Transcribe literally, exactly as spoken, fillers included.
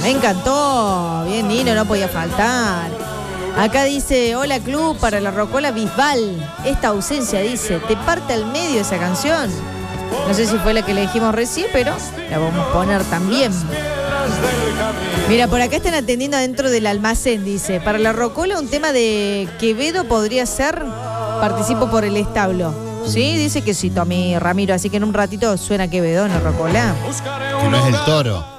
Me encantó. Bien, Nino, no podía faltar. Acá dice, hola club, para la Rocola Bisbal. Esta ausencia, dice, te parte al medio esa canción. No sé si fue la que le dijimos recién, pero la vamos a poner también. Mira, por acá están atendiendo adentro del almacén, dice. Para la Rocola un tema de Quevedo podría ser Participo por el establo. Sí, dice que sí, Tommy Ramiro. Así que en un ratito suena Quevedo en la Rocola. Que no es el toro.